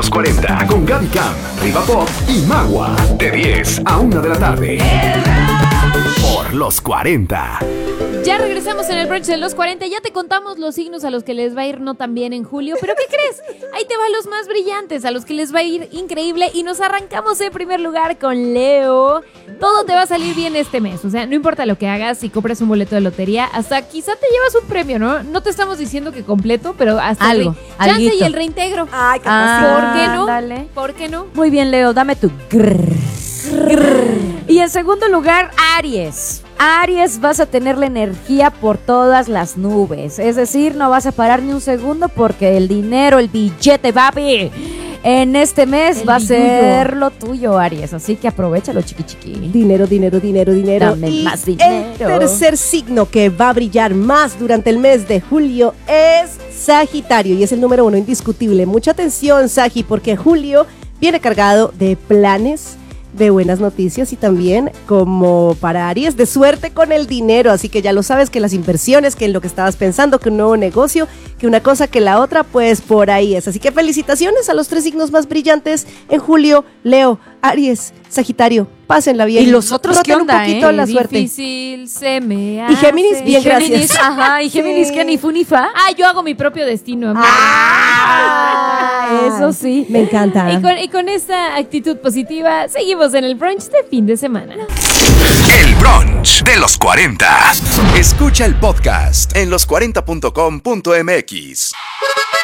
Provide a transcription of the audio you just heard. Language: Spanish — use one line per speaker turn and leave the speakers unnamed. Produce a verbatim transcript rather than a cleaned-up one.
los cuarenta con Gaby Cam, Riva Pop y Magua. De diez a una de la tarde. Por los cuarenta.
Ya regresamos en el brunch de los cuarenta. Ya te contamos los signos a los que les va a ir no tan bien en julio. ¿Pero qué crees? Ahí te van los más brillantes, a los que les va a ir increíble. Y nos arrancamos en primer lugar con Leo. Todo te va a salir bien este mes. O sea, no importa lo que hagas, si compras un boleto de lotería, hasta quizá te llevas un premio, ¿no? No te estamos diciendo que completo, pero hasta
algo,
el chance
alguito.
y el reintegro.
Ay, qué
Ah,
¿Por qué no?
dale.
¿Por qué no?
Muy bien, Leo, dame tu grrr, grrr. Y en segundo lugar, Aries. Aries, vas a tener la energía por todas las nubes. Es decir, no vas a parar ni un segundo porque el dinero, el billete, papi, en este mes
El
va a
billullo.
ser lo tuyo, Aries. Así que aprovechalo, chiqui chiqui.
Dinero, dinero, dinero, dinero.
Dame
y
más dinero.
El tercer signo que va a brillar más durante el mes de julio es Sagitario y es el número uno indiscutible. Mucha atención, Sagi, porque julio viene cargado de planes, de buenas noticias y también, como para Aries, de suerte con el dinero. Así que ya lo sabes, que las inversiones, que en lo que estabas pensando, que un nuevo negocio, que una cosa, que la otra, pues por ahí es. Así que felicitaciones a los tres signos más brillantes en julio: Leo, Aries, Sagitario. Pásenla bien.
¿Y los otros qué
Roten
onda,
un poquito
eh?
la suerte.
Difícil se me
Y
hace.
Géminis, bien,
Y Géminis,
gracias.
ajá, y Géminis,
Sí.
que ni fu ni fa.
Ah, yo hago mi propio destino, amor.
Ah, eso sí.
Me encanta.
Y con, y con esta actitud positiva, seguimos en el brunch de fin de semana.
El brunch de los cuarenta. Escucha el podcast en los cuarenta punto com punto m x.